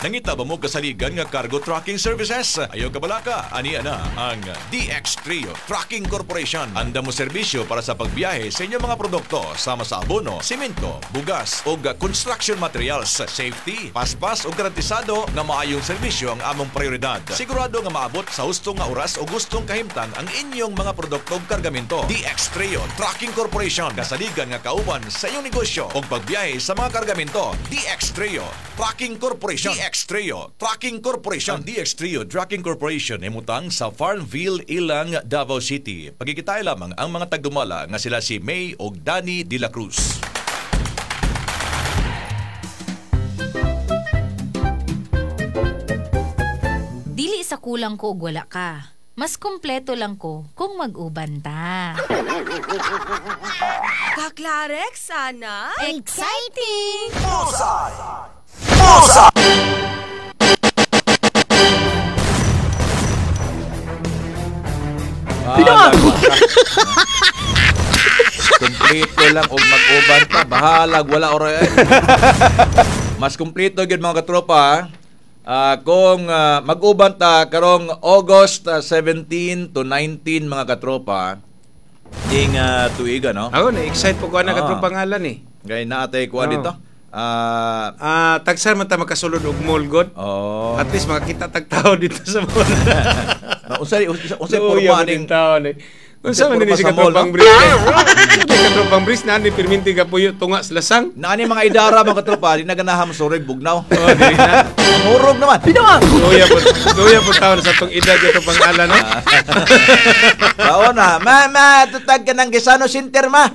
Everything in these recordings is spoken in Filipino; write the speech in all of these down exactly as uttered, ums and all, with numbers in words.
Nangita ba mo kasaligan nga cargo trucking services? Ayaw ka balaka, ani ana ang D X Trio Trucking Corporation. Anda mo serbisyo para sa pagbiyahe sa inyong mga produkto sama sa abono, simento, bugas o construction materials. Safety, paspas o garantisado nga maayong serbisyo ang among prioridad. Sigurado nga maabot sa hustong nga oras o gustong kahimtang ang inyong mga produkto o kargamento. D X Trio Trucking Corporation, kasaligan nga kauban sa inyong negosyo o pagbiyahe sa mga kargamento. D X Trio Trucking Corporation. D X Trio Trucking Corporation. Ang D X Trio Trucking Corporation ay mutang sa Farmville, Ilang, Davao City. Pagkikitay lamang ang mga tagdumala nga sila si May o Danny De La Cruz. Dili sa kulang ko og wala ka. Mas kumpleto lang ko kung mag-uban ta. Kaklarek, sana? Exciting! Musay! Musay! Bahalag ka. Kumpleto lang og mag-uban ta. Bahalag, wala oray. Mas kumpleto yun mga katropa. Uh, kung uh, mag-uban ta karong August uh, seventeen to nineteen mga katropa ding uh, tuiga, no? Ako na-excite po ko na katropa ngalan eh. Gaya na atay kuha dito. Ah, uh, uh, tagsan man ta makasulod og mall god. Oh. At least makakita tag tao dito sa mall. Na unsay unsay porma ning tao ni. Unsa man ni si katropang bris? Kay katropang bris na ni perminti ka puyo tunga sa lasang. Naani mga idara mga katropa, di na ganaham surig bugnaw. Oh, dili na. Murog naman. Binawa. Luya po, luya po taon sa tong edad ito pangalan no. Bao na, mama, tutag ka ng Gesano Center ma.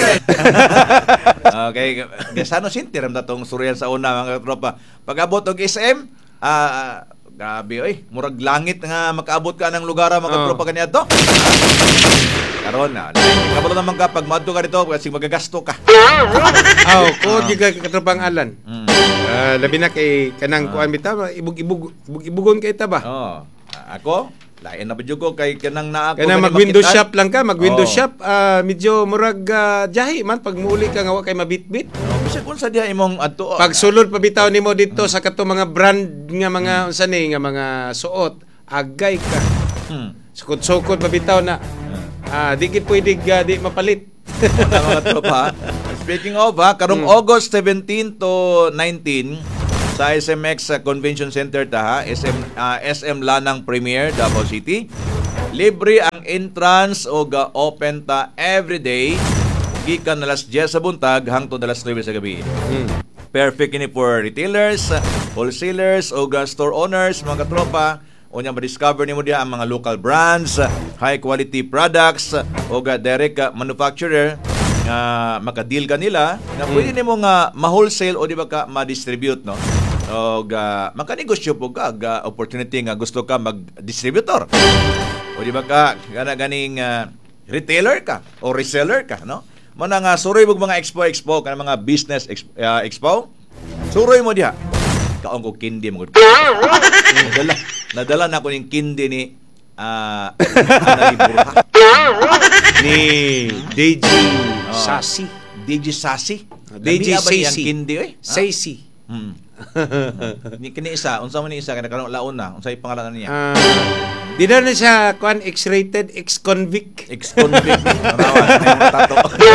Okay, Gesano Center am datong suryan sa una mga katropa. Pag-abot og S M, ah grabe oy, murag langit nga makaabot ka ng lugar mga katropa kaniadto. Karon na, kabalo naman ka pag madto ka dito kasi magagasto ka. Aw, ko di ka katropang alan. Mm. Uh, labi na kay kanang uh. kuan bitaw, ibug-ibug ibug-ibugon kay ta ba? Oh. Ako, lain na badyo ko kay kanang naa ko. Kanang mag-window shop lang ka, mag-window oh. shop, uh, medyo murag uh, jahi man pag muuli ka nga wa kay mabitbit. Oh, bisag unsa diha imong adto. Pag sulod pa bitaw nimo dito hmm. sa kato mga brand nga mga hmm. unsa ni nga mga suot, agay ka. Hmm. Sukod-sukod pa bitaw na. Ah, di gid pwede uh, di mapalit. Mga tropa. Speaking of, ha, karong hmm. August seventeen to nineteen sa S M X Convention Center ta ha, S M uh, S M Lanang Premier Davao City. Libre ang entrance o ga open ta every day gikan alas diyes sa buntag hangtod alas nuwebe sa gabi. Hmm. Perfect ini for retailers, wholesalers o ga store owners mga katropa. Unya ma-discover nimo diha ang mga local brands, high quality products o ga direct manufacturer nga maka-deal ka nila na pwede nimo nga ma-wholesale o di ba ka ma-distribute, no? O ga maka-negosyo po ka ga opportunity nga gusto ka mag-distributor. O di ba ka gana ganing uh, retailer ka o reseller ka, no? Mo na nga suroy mo mga expo expo kana mga business expo, uh, expo. Suroy mo diha. Kaong ko kindi mo. Nadala, nadala na ko ning kindi ni ah uh, ni D J oh. Sasi. D J Sasi. D J Sasi. Kindi oy. Sasi. Hmm. Ni kini isa, unsa man ni isa kana karong laon na, unsay pangalan niya? Ah, uh, di na na siya kuan X-rated, ex-convict. Ex-convict. Rawan tato.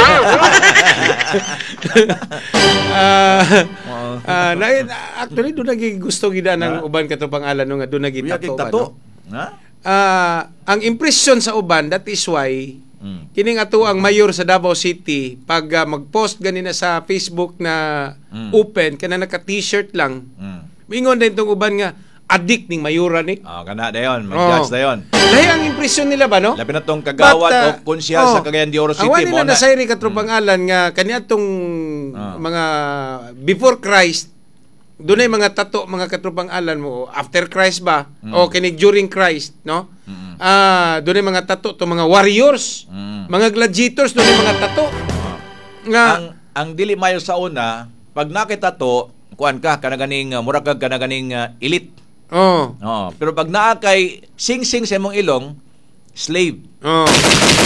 Ah, uh, na actually do nagi gusto gid nang uban kato pangalan nga do nagi tato. Tato. Ha? Ah, ang impression sa uban, that is why mm. kining ato ang mayor sa Davao City pag uh, mag-post ganina sa Facebook na mm. open kana naka-t-shirt lang. Mm. Mingon din tong uban nga adik ning mayura ni. Oh, kana dayon, mag-judge dayon. Dahil ang impression nila ba no? Labi na tong kagawad uh, o konsyal oh, sa Cagayan de Oro City mo na. Ang na sayri katropang mm. alan nga kaniadtong oh. mga before Christ dunay mga tato mga katropang alan mo after Christ ba mm. o kini during Christ no mm-hmm. ah dunay mga tato to mga warriors mm. mga gladiators dunay mga tato oh. nga ang ang dili mayo sa una pag nakita to kuan ka kanaganing uh, mura kag kanaganing uh, elite oh oh pero pag naa kay sing-sing sa imong ilong slave oh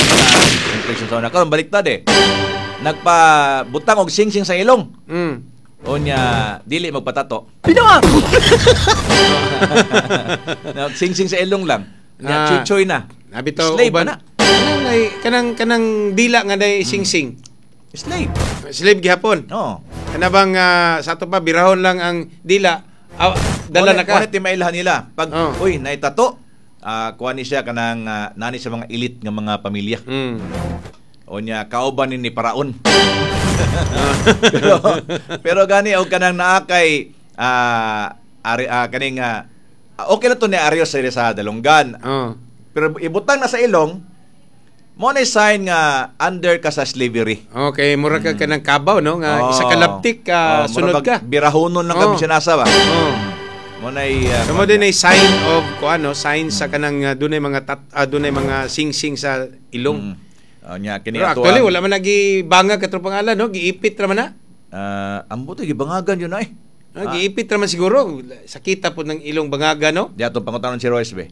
impression sa una karon baliktad eh nagpa butang og sing-sing sa ilong mm. O niya, dili magpatato. Na, sing-sing sa ilong lang. Nya, Ah, chuchoy na. Nabito Slave uban. ba na? Kanang ay- kanang kanang dila nga day sing-sing. Slave. Slave gihapon. Oo. Kana bang ah, sa ato pa birahon lang ang dila. Aw, dala na ka. Kunit timailahan nila. Pag, Oh. uy, naitato, ah kuha ni siya kanang ah, nani sa mga elite nga mga pamilya. Mm. O niya, kauban ni ni Paraon. pero, pero gani, o kanang naakay, ah, ari, ah, kaning, ah, okay na to ni Arios sa sa Dalungan. Oh. Pero ibutang na sa ilong, mo na sign nga under ka sa slavery. Okay, mura ka kanang kabaw no nga Oh. isa ka laptik ka Oh, sunod murag ka. Birahonon lang Oh. kami sinasa ba? Oh. Mo na uh, Samo din ay sign of ko ano, sign sa kanang uh, dunay mga tat, uh, dunay mga sing-sing sa ilong. Mm. Oh, nya kini Pero ato. actually wala man nagi banga katro pangalan no, giipit ra man na. Uh, ambo to gibangagan yun ay. Ah, giipit ra man siguro. Sakita po ng ilong bangaga no. Di ato pangutanon si Royce be.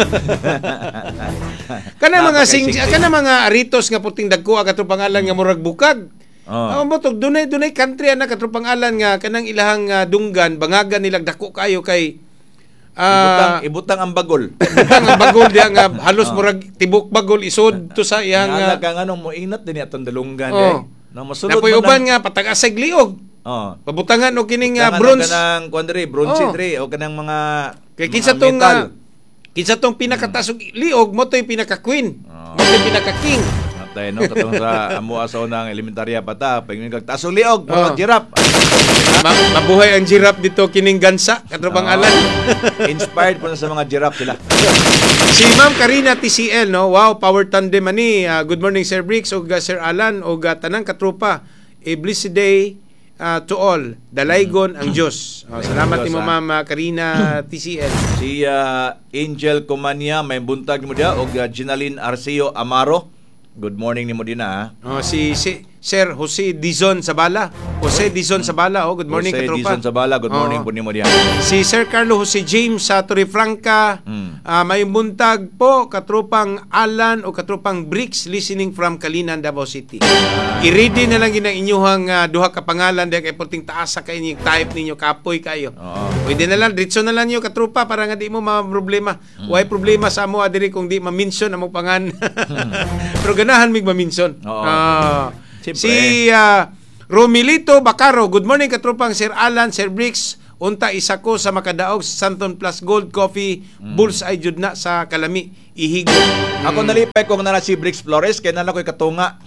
Kana mga sing Napaka-sing-sing. kana mga aritos nga puting dagko katro pangalan nga murag bukag. Oh. Ang botog dunay dunay country na katro pangalan nga kanang ilahang uh, dunggan bangaga nilang dako kayo kay ibutang ah ibutang ang bagol. butang ang bagol diya nga halos murag tibok bagol isod to sa iyang Nga uh, ka nga nung moinat din atong dalunggan Oh. eh. Na masulod napoy man uban ang- nga patag-asag liog. Oh. Pabutangan og kining uh, Tangan bronze. kanang kuan diri, bronze Oh. diri o kanang mga Kay mga kinsa tong metal. uh, kinsa tong pinakatasog liog mo toy pinaka-queen. Oh. Mo toy pinaka-king. Natay no katong sa amo aso ng elementarya pata pag kag tasong liog, Oh. mga giraffe. Ma- mabuhay ang giraffe dito kining gansa katro pangalan. Inspired po na sa mga giraffe sila. Si Ma'am Karina T C L no. Wow, power tandem ani. Uh, good morning Sir Briggs ug uh, Sir Alan ug uh, tanang katropa. A blessed day uh, to all. Dalaygon ang Diyos. Oh, salamat Diyos, nimo ah. Ma'am uh, Karina T C L. Si uh, Angel Comania may buntag nimo dia og uh, Ginaline Arceo Amaro. Good morning nimo din ha. Oh, si, si Sir Jose Dizon Sabala. Jose Dizon Sabala. Oh, good morning Jose katropa. Dizon Zabala, good morning Oo. po nimo dia. Si Sir Carlo Jose James sa Torrefranca. Mm. Ah, may buntag po katropang Alan o katropang Bricks listening from Kalinan, Davao City. I-ready na lang ginang inyuhang ah, duha ka pangalan dahil kay puting taasa kay inyong type ninyo kapoy kayo. Oo. Pwede na lang ditso na lang niyo katropa para nga di mo ma-problema. Why problema sa amo adiri kung di ma-mention amo pangan. Pero ganahan mig ma-mention. Oo. Ah, Siyempre. si ah, Romilito Bacaro, good morning katropang Sir Alan, Sir Bricks. Unta isa ko sa makadaog sa Santon Plus Gold Coffee Bullseye jud na sa Kalami ihigo. Ako nalipay kung nana si Brix Flores kay nana ko'y katunga.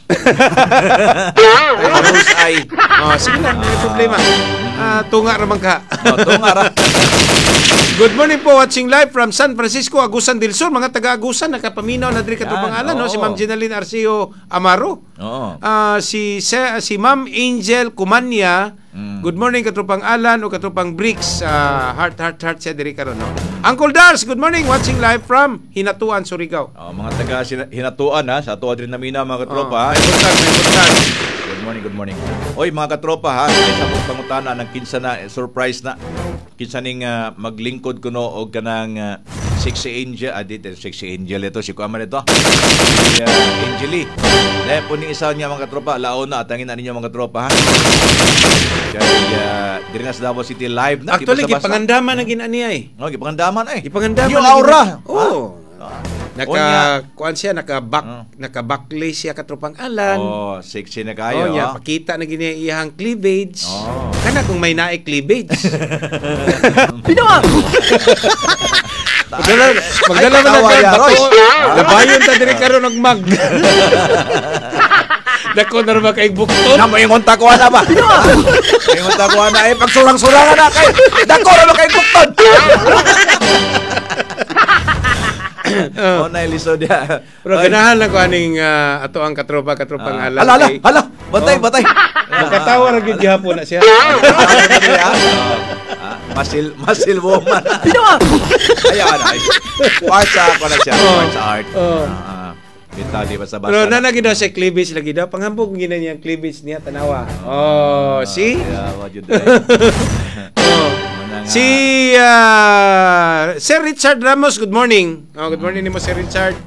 Rose ay. Oh, sige lang, may problema. Ah, tunga ra man ka. No, tunga ra. Good morning po, watching live from San Francisco, Agusan del Sur. Mga taga-Agusan, nakapaminaw na diri katong Yan, pangalan, no? Si oo. Ma'am Ginaline Arceo Amaro. Oo. Ah, si se- si Ma'am Angel Kumanya. Mm. Good morning katropang Alan o katropang Bricks. Ah, heart heart heart siya diri karon, no. Uncle Dars, good morning, watching live from Hinatuan, Surigao. Oh, mga taga sina- hinatuan ha, sa ato adrenamina mga katropa. Oh, ha. may buntag, may buntag. Good morning, good morning. Oy mga katropa ha, may sabot pangutana ng kinsa na eh, surprise na. Kinsa ning ah, maglingkod kuno og kanang uh, sexy angel, ah dito sexy angel ito si kuaman ito. Si uh, Angeli. Dahil po ni isa niya mga katropa, laon na atangin na ninyo mga katropa ha. Kaya uh, diri na sa Davao City live na Actually, kita sa basa. gipangandaman na ginaniya eh. No, gipangandaman ay. Gipangandaman New na gina- aura. Oo. Ah. Naka Onya. kuan siya naka back Oh. naka backlay siya katropang Alan. Oh, sexy na Oh, kayo. nya oh. pakita na gini iyang cleavage. Oh. Kana kung may naay cleavage. Magdala, magdala man tawa na ya, dako. Royce. Labayon ta diri karon og mag. Dako na ba kay bukton? Na mo ingon ta ko ana ba? Ingon ta ko ana eh pagsurang-surangan na kay. Dako ra kay bukton. Oh, na lisod ya. Pero ganahan lang ko aning ah, ato ang katropa katropang Alan. Hala, hala, kay- hala. Batay, Oh. batay. Makatawa ra gyud gihapon na siya. Ah, masil masil woman. Ayaw na. Parts ako na siya. Oh. Parts art. Oh. Ah, Bita di basta basta. Pero na lagi daw siya cleavage lagi daw. Panghambog gina niya cleavage niya tanawa. Oh, see? Yeah, what you Oh. Si ah, Sir Richard Ramos, good morning. Oh, good morning nimo Sir Richard.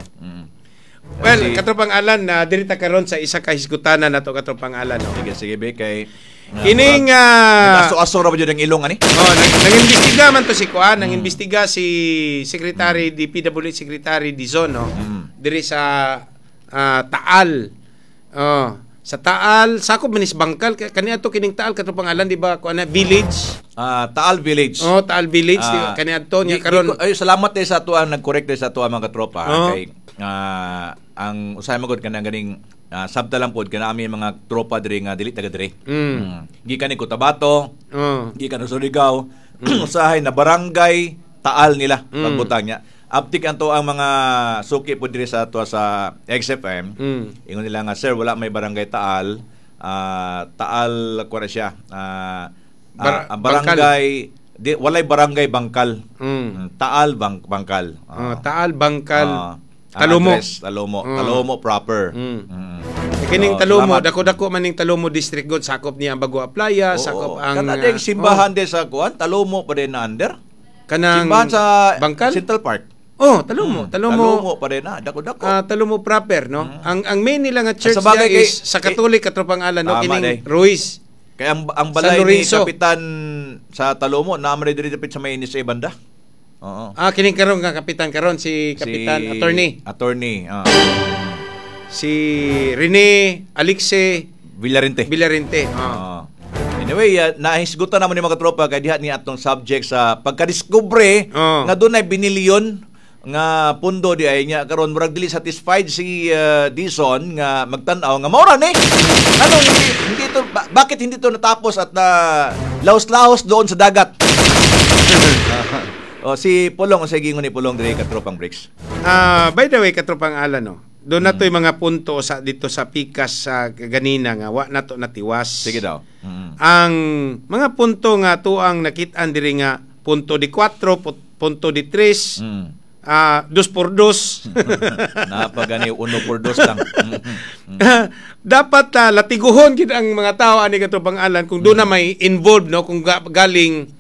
Well, Si- katropang Alan na diri ta karon sa isa ka hisgutanan nato katropang Alan. No? Sige, sige, be, kay Kining ah, Aso-aso ra ba yun ang ilong, ani? oh, nang, nang-imbestiga man to si Kuan, nang-imbestiga si Secretary, D P W Secretary Dizon, no? Diri sa ah, Taal. Oh, sa Taal, sakop manis Bangkal, kani ato kining Taal kato pangalan di ba kuan na village? Ah, Taal Village. Oh, Taal Village, di Ah, ba? Kani ato Di- nya karon. di ko- ay, salamat tayo sa tuwa nag-correct tayo sa tuwa mga katropa. ha, Oo. Kay ah, ang usay magod kanang ganing uh, sabta lang pod kana ami mga tropa diri nga dili taga diri. Mm. Gikan ni Cotabato, Oh. gikan sa Surigao, usahay na barangay Taal nila Mm. pagbutang niya. Aptik anto ang mga suki po diri sa tuwa sa X F M. Mm. Ingon nila nga, sir, wala may barangay Taal. Ah, Taal ko na siya. Ah, Bar- ah, ang barangay di, walay barangay Bangkal. Mm. Mm, Taal bang Bangkal. Oh, Taal, Bangkal, Ah, ang Talomo. address, Talomo. Oh. Talomo proper. Mm. Mm. Kining Oh, Talomo, salamat. dako-dako man ning Talomo district god, sakop niya ang Bagua Playa, Oo. sakop ang Kana ding ah, simbahan din sa kuan, Talomo pa din na under. oh, kanang Simbahan sa Bangkal. Central Park. Oh, Talomo, Mm, Talomo. Talomo pa din na, dako-dako. Ah, Talomo proper, no? Ang ang main nila nga church Sa bagay niya is kay- sa Katolik katropang alan, no? Tama, Kining day. Ruiz. Kaya ang, ang San balay ni Lorenzo. Kapitan sa Talomo, naamay diri dapit sa may inis sa banda. Oo. Ah, kining karon nga kapitan karon si Kapitan Si- Attorney Attorney. ah. si Rene Alixe Villarente. Villarente. Ah. Ah. Anyway, uh, nahisgutan naman ni mga tropa kay diha ni atong subject sa pagkadiskubre Oh. nga dunay binilyon nga pundo di ay nya karon murag dili satisfied si uh, Dison nga magtan-aw nga maura ni. Ano hindi, hindi ito, ba- bakit hindi to natapos at na laos-laos doon sa dagat? O si Pulong, o sige ni Pulong diri ka tropang bricks. Ah, by the way, katropang alan, no. Doon na to'y mga punto sa dito sa pikas sa ganina nga wa nato natiwas. Sige daw. Mm. Ang mga punto nga tuang nakitaan diri nga punto di kwatro, pu- punto di tres, Mm. ah dos por dos. Napagani uno por dos lang. Mm. Dapat ah, latiguhon gid ang mga tao ani katropang alan kung doon na may involved, no, kung ga- galing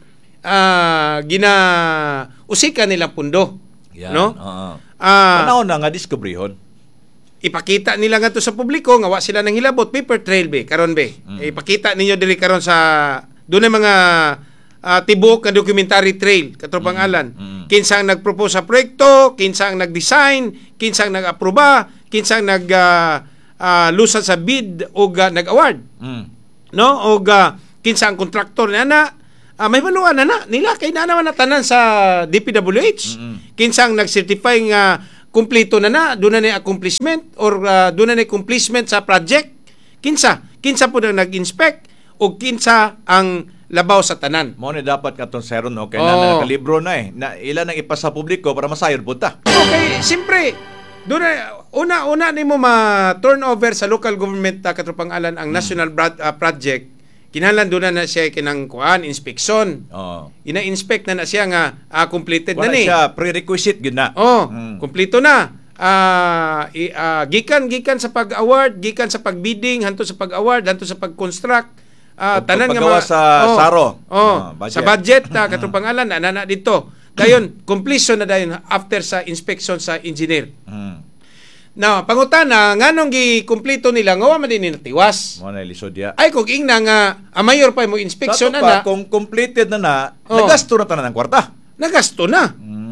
ah gina usika nilang pundo. Yan. No? Oo. Ah, Panahon na nga diskubrihon. ipakita nila nga to sa publiko nga wa sila nang hilabot, paper trail be karon be. Ipakita ninyo diri karon sa doon mga ah, tibok nga documentary trail katropang alan. Mm. Kinsa ang nagpropose sa proyekto, kinsa ang nag-design, kinsa ang nag-aproba, kinsa ang nag ah, ah, lusad sa bid o nag-award, Mm. no? O kinsa ang kontraktor na na. Ah, may baluan na na nila kay na naman na tanan sa D P W H. Mm-mm. Kinsa ang nag-certify nga kumpleto na na, doon na na accomplishment or uh, doon na na accomplishment sa project. Kinsa? Kinsa po na nag-inspect o kinsa ang labaw sa tanan. Mo ni dapat katong seron no kay Oo. na nakalibro na eh. Na ilan ang ipasa publiko para masayod pud ta. Okay, siyempre, doon na, una-una ni mo ma-turnover sa local government ta katropang alan ang national broad, uh, project. Kinahanglan doon na na siya kinang kuan, inspeksyon. Oo. Ina-inspect na na siya nga ah, completed Wala na ni. siya prerequisite gid na. Oh, Mm. kumpleto na. Ah, i- ah, gikan gikan sa pag-award, gikan sa pag-bidding, hanto sa pag-award, hanto sa pag-construct. Ah, Pag- tanan nga paggawa mga- sa oh, saro. Oh, Ah, budget. sa budget ta katong pangalan ana na dito. Dayon completion na dayon after sa inspection sa engineer. Mm. Now, pangutana nganong gi-kumpleto nila nga wa man din ni natiwas. Mo na lisod ya. Ay kung ingna nga a mayor pa mo inspection Sa ana, pa, kung completed na na, Oh. nagasto na tanan ng kwarta. nagasto na.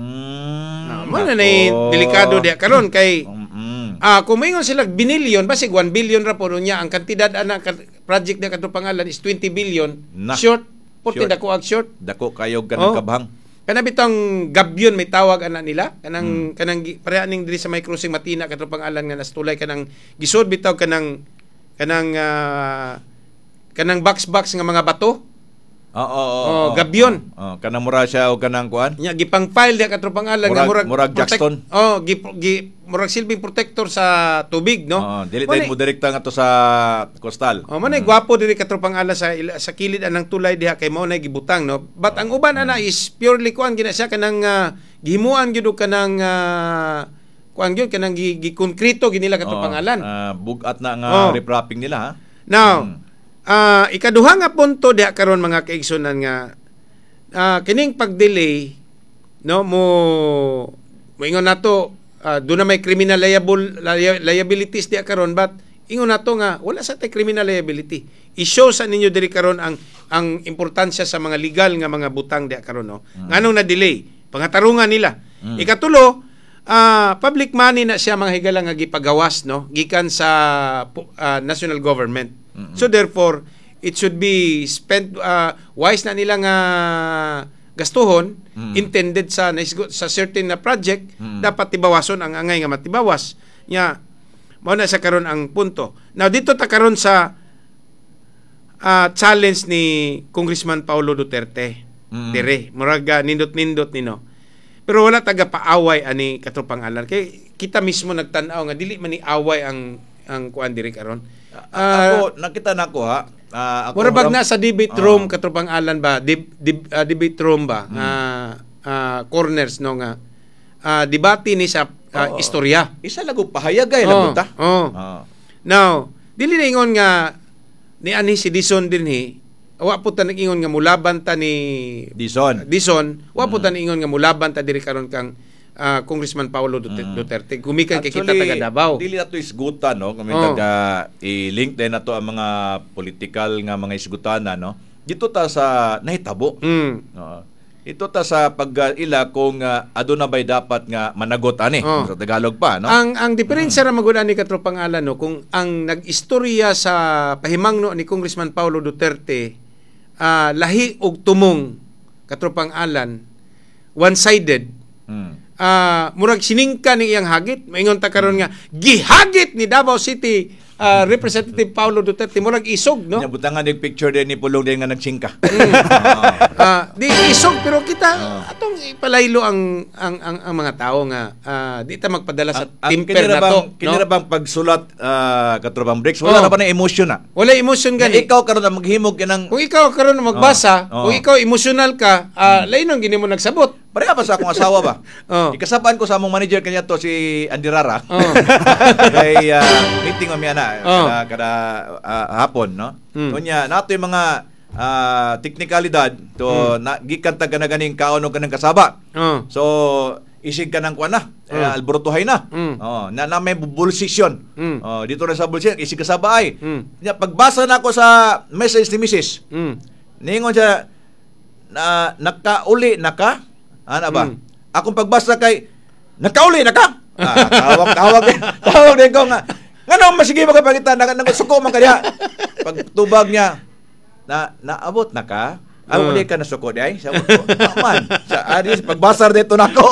Mm. Ah, mo na ni delikado dia karon kay Mm. Ah, kung mayon sila binilyon, basig one billion ra po niya ang kantidad ana ka project na kadto pangalan is twenty billion. Na. Short, porti Short. dako ang short. Dako kayog kanang Oh. kabhang. Kana bitong gabyon may tawag ana nila kanang Hmm. kanang gi- pareha ning diri sa may crossing Matina kadto pangalan nga nastulay kanang gisod bitaw kanang kanang ah, kanang box-box nga mga bato. Oo, oo, oo, Oh, oo. gabyon. Oh, kanang mura siya o kanang kuan. Nya gipang file dia kadto pangalan nga Murag- murag murag protect- Jackson. Oh, gi, gi murag silbing protector sa tubig, no? Oo, dili Mo tayo ni- mo direkta nga to sa coastal. Oh, man ay gwapo diri katropang ala sa ila- sa kilid anang tulay diha kay mao nay gibutang, no. But ang uban ana is purely kuan gina siya kanang uh, gihimuan gyud og kanang uh, kuan gyud kanang gi, gi konkreto ginila katropang Oo, alan. ah, bugat na nga Oh. riprapping nila ha. Now, Mm. ah, ikaduha nga punto diha karon mga kaigsunan nga ah, kining pag-delay, no, mo moingon nato uh, doon na may criminal liable li- liabilities diha karon, but ingon nato nga wala sa tay criminal liability. I-show sa ninyo diri karon ang ang importansya sa mga legal nga mga butang diha karon no. Mm. Nganong na delay? Pangatarungan nila. Mm. Ikatulo, uh, public money na siya mga higala nga gipagawas no gikan sa uh, national government. Mm-hmm. So therefore, it should be spent uh, wise na nila nga gastuhon mm. intended sa sa certain na project mm. dapat tibawason ang angay nga matibawas nya mao na sa karon ang punto. Now dito ta karon sa uh, challenge ni Congressman Paulo Duterte mm. dire murag uh, nindot-nindot nino pero wala taga paaway ani katropang alan kay kita mismo nagtan-aw nga dili man ni away ang ang kuan dire karon. Uh, ako nakita nako ha. Uh, Mura bag na sa debate room uh, katropang alan ba deb, deb, uh, debate room ba nga hmm. uh, uh, corners no nga uh, debate ni sa uh, oh, istorya isa lago pahayagay oh, lang ta oh. oh. Now dili na ingon nga ni ani si Dison dinhi wa po ta nag-ingon nga mulaban ta ni Dison Dison wa po ta nag-ingon nga mulaban ta diri karon kang uh, Congressman Paulo Duterte, mm. Duterte. Gumikan kay kita taga Davao. Dili nato isgutan no, kami oh. taga i-link din nato ang mga political nga mga isgutana no. Dito ta sa nahitabo. Mm. Uh, ito ta sa pag-ila kung uh, aduna bay dapat nga managot ani oh. sa Tagalog pa no. Ang ang diferensya mm. ra magud ani katropang alan no kung ang nag-istorya sa pahimangno ni Congressman Paulo Duterte uh, lahi og tumong katropang alan one-sided. Mm. Uh, murag siningka ni iyang hagit maingon ta karon nga gihagit ni Davao City uh, Representative Paulo Duterte murag isog no. Nabutangan ning picture din ni Pulong din nga nagsingka. Mm. uh, uh, di isog pero kita uh. atong ipalaylo ang ang ang, ang mga tao nga uh, di ta magpadala sa ang, temper na to. Kinira no? bang pagsulat uh, katrobang breaks wala oh. na ba na emotion na? Wala emotion gani. Ikaw karon na maghimog kanang kung ikaw karon magbasa, oh. Oh. kung ikaw emotional ka, uh, lain ang gini mo nagsabot. Pareha ba sa akong asawa ba? Oh. Ikasabaan ko sa among manager kanya to si Andy Rara. Oh. Kay uh, meeting kami ana oh. kada, kada uh, hapon no. Hmm. Kunya nato yung mga uh, teknikalidad to hmm. na gikan tag kana ganing kaon og kanang kasaba. Oh. So isig ka ng kuan na, Mm. eh, alborotuhay na. Mm. Oh, na, na may bulsisyon. Mm. Oh, dito na sa bulsisyon, isig ka sa bahay. Mm. Nya pagbasa na ako sa message ni Missus Mm. Ningon siya na nakauli na ka? Ano ba? Mm. Akong pagbasa kay nakauli na ka? Ah, tawag tawag din. Tawag din ko nga. Ngano masige magpakita na nagsuko man kaniya. Pagtubag niya na naabot na ka? Ang uh. uli ka na suko di ay? Sabi ko, man. Sa aris, pagbasar dito na ako.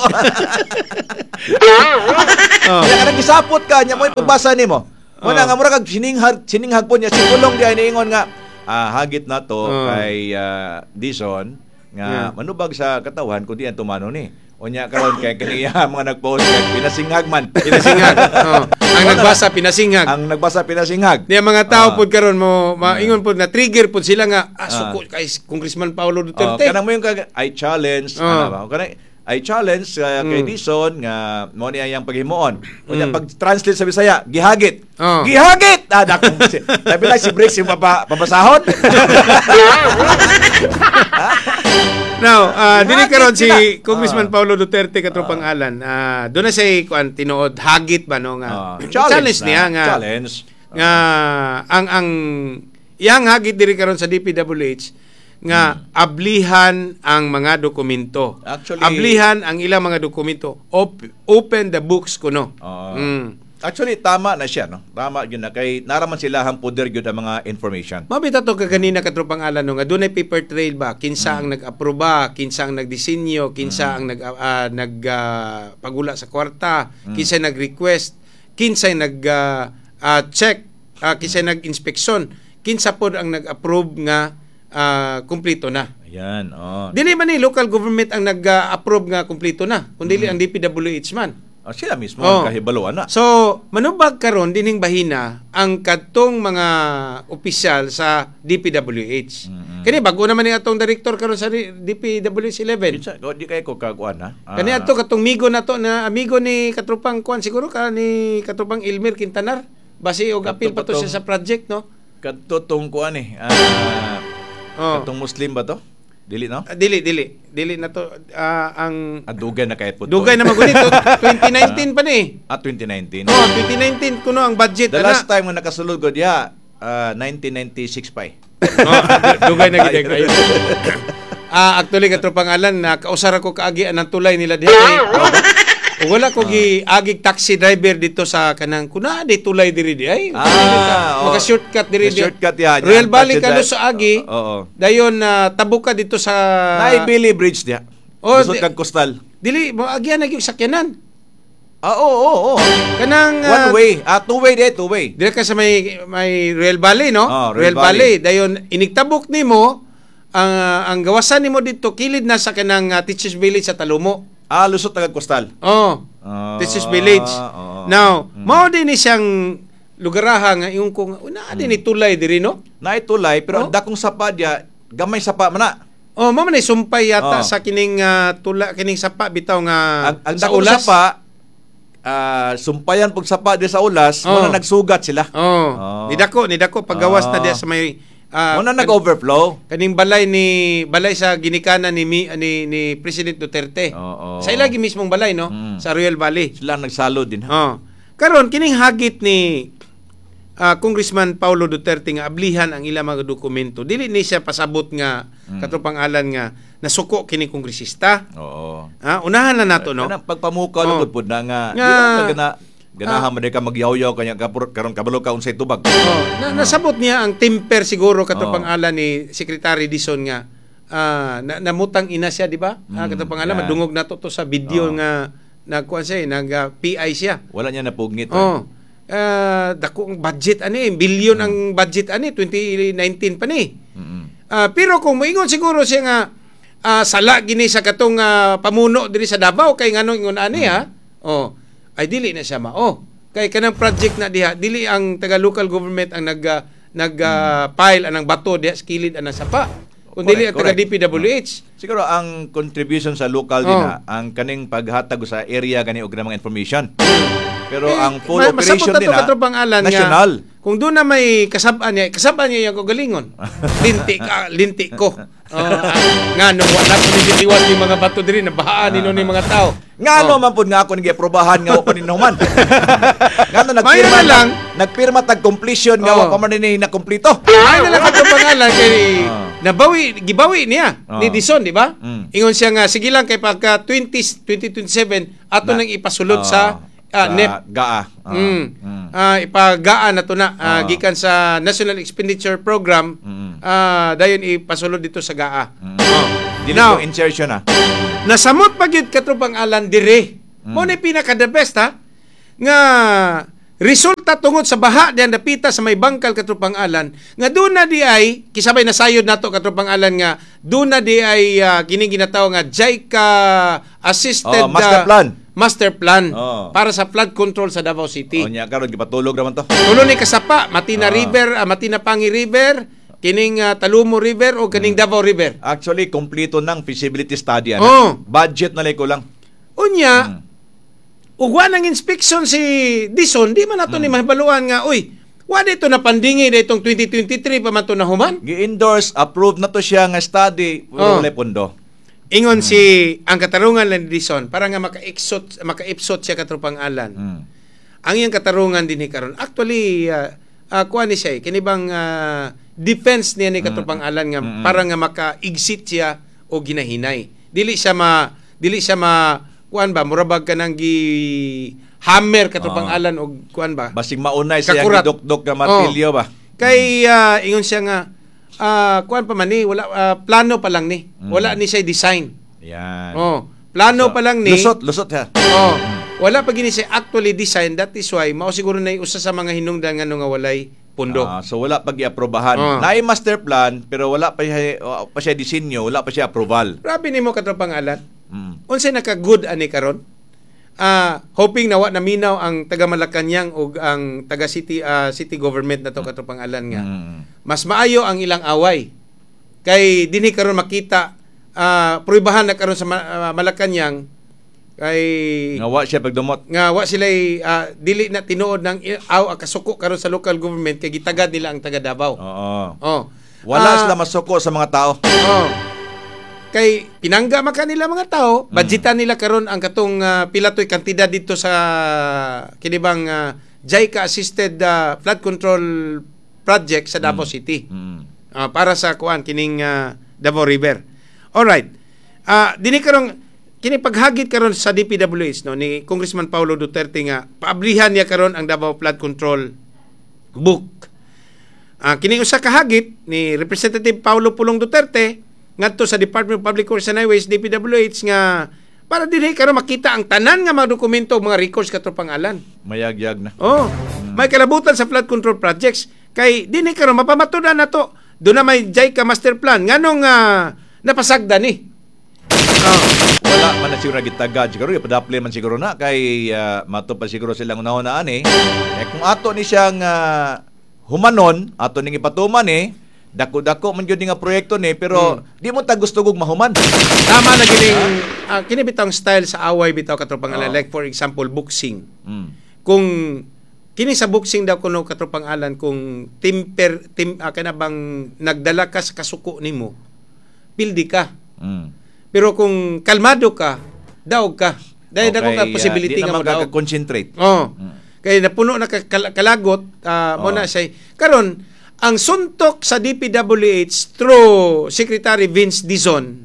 oh. Kaya ka nagisapot ka, niya mo yung pagbasa ni mo. Muna nga, mura kag sininghag, sininghag po niya, sigulong di ay niingon nga, ah, hagit na to uh. kay uh, Dison, nga yeah. manubag sa katawan, kundi ang tumano ni. O niya karon kay kaniya mga nag-post kay pinasinghag man. Pinasinghag. oh. Ang nagbasa pinasinghag. Ang nagbasa pinasinghag. Di mga tao uh, pud karon mo maingon pud na trigger pud sila nga ah, suko uh, kay Congressman Paulo Duterte. Uh, kanang mo yung kag I challenge uh, ano ba? Kanang I challenge uh, kay mm. Dison nga mo niya yang paghimuon. Unya mm. pag translate sa Bisaya, gihagit. Oh. Gihagit. Ah, dakong. Sabi lang si Bricks yung papa, papasahon. Now, uh, dili karon si Congressman uh, Paulo Duterte katropang uh, alan. Uh, doon na siya kuan tinuod hagit ba no nga. Uh, challenge, challenge niya nga. Challenge. Nga ang ang iyang hagit diri karon sa D P W H nga hmm. ablihan ang mga dokumento. Actually, ablihan ang ilang mga dokumento. Op, open the books kuno. Uh, mm. Actually, tama na siya, no? Tama yun na. Kay naraman sila ang poder yun ang mga information. Mabita to kaganina katropang alan no nga dunay paper trail ba kinsa mm. ang nag-aproba, kinsa ang nagdisenyo, kinsa mm. ang nag uh, nag uh, pagula sa kwarta, mm. kinsa nag-request, kinsa nag uh, uh, check, uh, kinsa nag-inspeksyon, kinsa pod ang nag-approve nga uh, kumpleto na. Ayan, oh. Dili man ni local government ang nag-approve nga kumpleto na, kundi mm. ang D P W H man. Oh, sila mismo oh. ang kahibaluan na. So, manubag karon dining bahina ang kadtong mga opisyal sa D P W H. Mm-hmm. Kani bago naman ni atong direktor karon sa D P W H eleven. Di, di kay ko kaguan ha. Ah. Kani ato katong migo nato na amigo ni katrupang kuan siguro ka ni katrupang Elmer Quintanar. Basi og apil pa to siya sa project no. Kadto tong kuan eh. Uh, oh. Katong Muslim ba to? Dili, no? Ah, dili, dili. Dili na to. Ah, ang Ah, dugay na kahit po. dugay na magunito. twenty nineteen pa ni. Ah, twenty nineteen. Oh, twenty nineteen kuno ang budget The ana. last time nga nakasulod ko diya, ah, nineteen ninety-six pa eh. Oh, dugay na gid kayo. Ah, actually katropang alan na kausara ko kaagi anang tulay nila diha. O wala ko gi agig taxi driver dito sa kanang kuna di tulay diri di ay. Ah, maka oh. shortcut diri di. Shortcut ya. Royal Valley ka sa agi. Oo. Dayon na tabuka dito sa Naibili Bridge diya. Oh, Lusot di- kag coastal. dili mo agyan na gyud sakyanan. Ah, oo, oo, oo. Kanang One ah, way. Ah, two way di, two way. Dire ka sa may may Royal Valley no? Oh, Royal Royal Valley. Dayon inigtabok nimo ang ang gawasan nimo dito kilid na sa kanang uh, Teachers Village sa Talumo. Ah, lusot kag coastal. Oh. Ah, Teachers Village. oo. Now, Mm. mao din ni siyang lugaraha nga yung kung una din ni tulay diri no? Naitulay pero Oh. dakong sapa diya, gamay sapa man na. Oh, mao man ni sumpay Oh. yata sa kining ah, tula kining sapa bitaw nga Ang, ang sa dakong ulas. sapa, ah, sumpayan pag sapa di sa ulas, Oh. muna nagsugat sila. Oh. Oh. Ni dako, ni dako paggawas na Oh. diya sa may ah, Muna kan- nag-overflow. kaning balay ni balay sa ginikanan ni Mi- ni, ni President Duterte. Oo. Sa ilagi mismong balay no Mm. sa Royal Valley. Sila nagsalo din. Ha? Oh. Karon kining hagit ni ah, Congressman Paulo Duterte nga ablihan ang ilang mga dokumento. Dili ni siya pasabot nga Mm. katong pangalan nga nasuko kini kongresista. Oo. Ah, unahan na nato no. Kanang pagpamuka Oh. lugod pud na nga. Nga- Di naman gana ganahan man ka magyaw-yaw kanya kapur karon kabalo ka unsay tubag. Oh, na, nasabot niya ang temper siguro katong Oh. pangalan ni Secretary Dizon nga ah, na, namutang ina siya di ba? Ah, Mm, katong pangalan yan. madungog nato to sa video Oh. nga nagkuan siya, eh, nag ah, P I siya. Wala niya napugngit. Oh. Ah, dako ang budget ani, billion ang budget ani twenty nineteen pa ni. Mm-mm. Ah, pero kung moingon siguro siya nga ah, sala gini sa katong ah, pamuno diri sa Davao kay nganong ingon ani ha. Oh, ay dili na siya mao. Kay kanang project na diha, dili ang taga local government ang nag ah, nag ah, file anang bato diha sa kilid anang sapa. Kung dili ang taga Correct, D P W H. Siguro ang contribution sa local din Oh. na ang kaning paghatag sa area gani og mga information. Pero Eh, ang full ma- operation masabot na din to na katong pangalan nga, national. Kung doon na may kasabaan niya, kasabaan niya yung kagalingon. Linti ka, linti ko. Oh, ah, nga nung wala ko nililiwas yung mga bato diri na bahaan nino ni mga tao. Nga Oh. no man pud nga ako nag-aprobahan nga wa pa ninuman. Nga no Mayo nagpirma na lang. nagpirma tag completion nga Oh. wa pa man ni na kompleto. Ay na lang katong pangalan kay Ah. nabawi, gibawi niya Ah. ni Dizon, di ba? Mm. Ingon siya nga sige lang kay pagka twenty twenty-seven ato Na- nang ipasulod Ah, sa ah, sa N E P. G A A. Ah, Mm. mm. Ah, ipagaan na to na ah, Ah. gikan sa National Expenditure Program. Mm. Ah, dayon ipasulod dito sa G A A. Mm. Oh. Dili Now, ko insertion ah. nasamot pa gyud katropang alan dire. Mm. Mo ni pinaka the best ha nga resulta tungod sa baha diyan dapita sa may bangkal katropang alan nga doon na di ay kisabay nasayod nato katropang alan nga doon na di ay uh, kining ginatawag nga JICA assisted Oh, master ah, plan. master plan Oh. para sa flood control sa Davao City. O nya karon gipatulog naman to. Tulo ni kasapa Matina Ah. River, ah, Matina Pangi River, kining ah, Talumo River o kining Davao River. Actually, kompleto ng feasibility study. Ano? Oh. Budget na lang ko lang. Unya, ugwa ng inspection si Dizon, di man nato ni mahibaluan nga, uy, wa dito na pandingi ditong twenty twenty-three pa man to nahuman. Gi-endorse, approved na to siya nga study, Oh. wala pondo. Ingon si ang katarungan lang ni Dizon para nga maka-exot maka-ipsot siya katropang alan. Mm. Ang iyang katarungan din ni karon. Actually, uh, uh, kuha ni siya, eh, kini bang ah, defense niya ni katropang alan nga Mm-mm. para nga maka-exit siya o ginahinay. Dili siya ma dili siya ma kuan ba murabag ka nang gi hammer katropang Ah. alan og kuan ba. Basig maunay siya Kakurat. gidok-dok nga matilyo ba? Kay ah, ingon siya nga ah, kuan pa man ni wala ah, plano pa lang ni. Wala ni siya design. Yan. Oh, plano So, pa lang ni. Lusot, lusot ha. Oh, wala pa gini siya actually design. That is why mao siguro na usa sa mga hinungdan nga nga walay pundo. Ah, so wala pag i-aprobahan. Ah. Naay master plan pero wala pa siya uh, pa siya disenyo, wala pa siya approval. Grabe nimo katropang alat. Mm. Unsay naka-good ani karon? Ah, hoping nawa na minaw ang taga Malacañang ug ang taga city ah, city government na to katropang alan nga. Mm. Mas maayo ang ilang away. Kay dinhi karon makita ah pruibahan na karon sa Ma- ah, Malacañang kay Nga wa siya pagdumot. nga wa sila dili na tinuod ng i- aw akasuko karon sa local government kay gitagad nila ang taga Davao. Oo. Oh. Wala Ah, sila masuko sa mga tao. Oh. kay pinangga man kanila mga tao, budgetan nila karon ang katong uh, pilatoy kantidad dito sa kinibang uh, JICA assisted uh, flood control project sa Davao City. Mm. Uh, para sa kuan kining uh, Davao River. Alright. Ah, uh, dinhi karon kini paghagit karon sa D P W H no ni Congressman Paulo Duterte nga paablihan niya karon ang Davao Flood Control Book. Ah, uh, kini usa ka hagit ni Representative Paulo Pulong Duterte ngadto sa Department of Public Works and Highways D P W H nga para dinhi karon makita ang tanan nga mga dokumento mga records katropang alan. Mayag-yag na. Oh, may kalabutan sa flood control projects kay dinhi karon mapamatudan na to. Doon na may JICA master plan nganong uh, napasagda ni. Oh. Wala man na siguro gitagad siguro ipadapli man siguro na kay uh, mato pa siguro silang unahon eh. Eh kung ato ni siyang uh, humanon ato ning ipatuman eh dako-dako man gyud nga proyekto ni pero hmm. di mo ta gusto gug mahuman. Tama na gining uh, kini bitang style sa away bitaw katropang alan, oh. like for example boxing. Hmm. Kung kini sa boxing daw kuno katropang alan kung timper tim uh, kana bang nagdala ka sa kasuko nimo pildi ka. Hmm. Pero kung kalmado ka, daog ka. Dahil okay, dako ka possibility uh, nga magaog. Concentrate. Oh. Hmm. Kaya napuno na kalagot uh, mo oh. na say karon ang suntok sa D P W H through Secretary Vince Dizon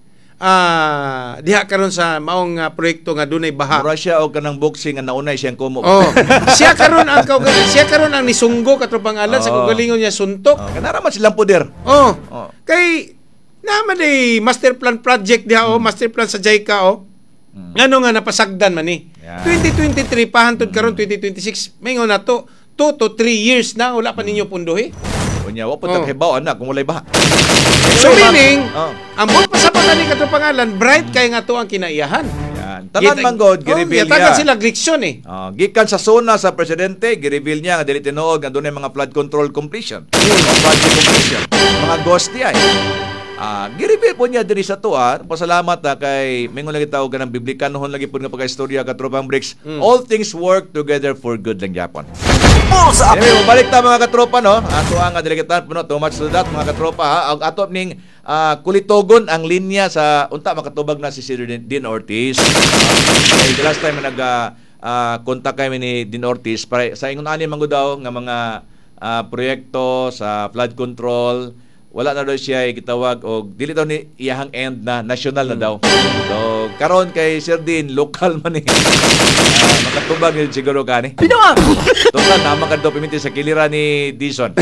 ah uh, diha karon sa maong uh, proyekto nga dunay baha. Mura siya og kanang boxing nga naunay siyang kumo. Oh. siya karon ang siya karon ang nisunggo katropang alan oh. sa kagalingon niya suntok. Oh. Kanara man silang poder. Oh. oh. Kay naman eh master plan project diha hmm. oh, master plan sa JICA oh. Hmm. Ngano nga napasagdan man ni. Yeah. twenty twenty-three pahantod karon twenty twenty-six mingon na to two to three years na wala pa ninyo pundohi. Unya wa pud taghibaw anak kung walay baha. So meaning, oh. ang buong pasapatan ni katong pangalan bright kay nga to ang kinaiyahan. Yan. Tanan man god gi-reveal oh, niya. Sila leksyon eh. Oh, gikan sa zona sa presidente, gi-reveal niya nga dili tinuod nga dunay mga flood control completion. o project completion. Mga ghost di ay. Ah, gi-reveal po niya diri sa tuwa. Pasalamat ha kay mingon lagi tao ganang biblikanhon lagi pud nga pagka-istorya ka tropang bricks. Mm. All things work together for good lang Japon. Anyway, balik ta mga katropa no. Ato ang delegatar puno too much to that mga katropa ha. Ang ato ning uh, kulitogon ang linya sa unta makatubag na si Sir Dean Ortiz. Uh, the last time na nag uh, kontak kami ni Dean Ortiz para sa ingon ani man daw nga mga uh, proyekto sa flood control wala na daw siya gitawag og dili daw ni iyahang end na national na daw. So karon kay Sir Dean local man ni. Uh, makatubag ni siguro kani. Binawa. Total naman kadto piminti sa kilira ni Dizon.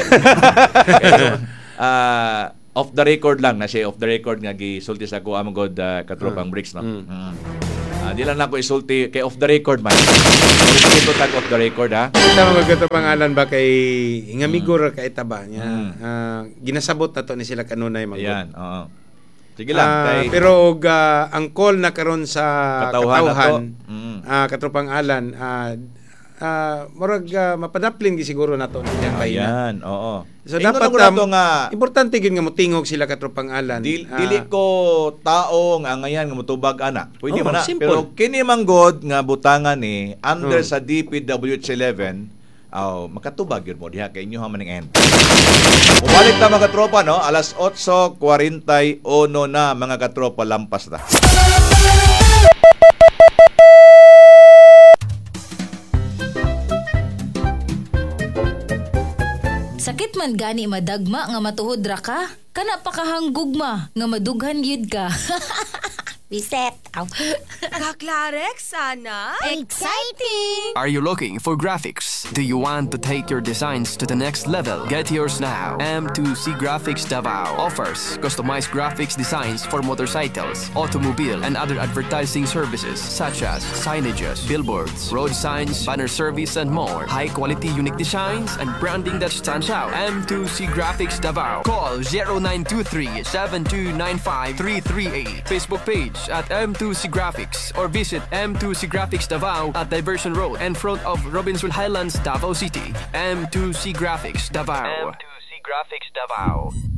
Okay, uh, off the record lang na siya off the record nga gisulti sa ko among god uh, katropang bricks no. Mm. Mm. Uh, di lang na ko isulti kay off the record man. Ito tag off the record ha. Kita mga gato pangalan ba kay ingamigor mm. kay taba niya. Mm. Uh, ginasabot na to ni sila kanunay mga. Yan, oo. Sige lang uh, kay pero og uh, ang call na karon sa katauhan, katauhan mm. uh, katropang alan uh, uh, murag uh, mapadaplin gi siguro nato niyang bayan. Yan, oo. So Ingon dapat um, nga importante gyud nga motingog sila katropang alan. Dili, uh, dili ko tao nga ngayon nga motubag ana. Pwede oh, man na. simple. Pero kini man god nga butangan ni under oh. sa D P W H eleven aw oh, makatubag yun mo diha kay inyo ha maning end. Mubalik ta mga katropa no, alas eight forty-one na mga katropa lampas na. Sakit man gani madagma nga matuhod ra ka? Kana pa kahanggugma nga madughan gyud ka. Reset. Kaklarek sana. Exciting! Are you looking for graphics? Do you want to take your designs to the next level? Get yours now. M two C Graphics Davao offers customized graphics designs for motorcycles, automobile, and other advertising services such as signages, billboards, road signs, banner service, and more. High quality unique designs and branding that stands out. M two C Graphics Davao. Call zero nine two three, seven two nine five, three three eight. Facebook page at M two C Graphics or visit M two C Graphics Davao at Diversion Road in front of Robinson Highlands, Davao City. M two C Graphics Davao. M two C Graphics Davao.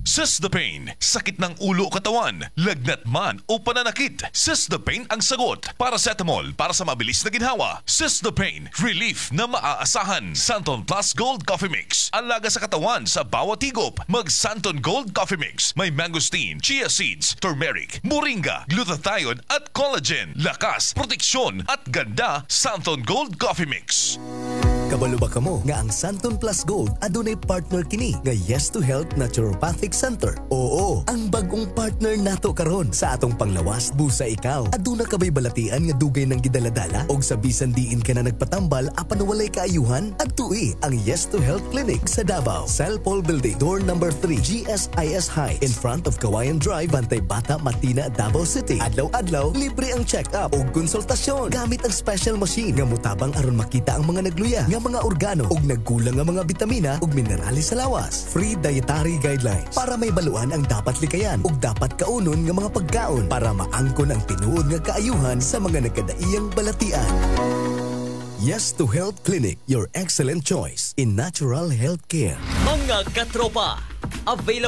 Sistapain, sakit ng ulo o katawan, lagnat man o pananakit. Sistapain ang sagot. Paracetamol para sa mabilis na ginhawa. Sistapain, relief na maaasahan. Santon Plus Gold Coffee Mix. Alaga sa katawan sa bawat higop. Mag Santon Gold Coffee Mix. May mangosteen, chia seeds, turmeric, moringa, glutathione at collagen. Lakas, proteksyon at ganda. Santon Gold Coffee Mix. Kabalo ba kamo nga ang Santon Plus Gold adunay partner kini nga Yes to Health Naturopathic Center? Oo, ang bagong partner nato karon sa atong panglawas busa ikaw. Aduna ka ba'y balatian nga dugay ng gidaladala og sa bisan diin ka na nagpatambal apan walay kaayuhan? Adtui ang Yes to Health Clinic sa Davao, Salpol Building, door number three, G S I S Heights, in front of Kawayan Drive, Bantay Bata, Matina, Davao City. Adlaw-adlaw, libre ang check-up o konsultasyon gamit ang special machine nga mutabang aron makita ang mga nagluya nga mga organo ug nagkulang nga mga bitamina ug minerales sa lawas. Free dietary guidelines para may baluan ang dapat likayan ug dapat kaunon nga mga pagkaon para maangkon ang tinuod nga kaayuhan sa mga nagkadaiyang balatian. Yes to Health Clinic, your excellent choice in natural health care. Mga katropa, available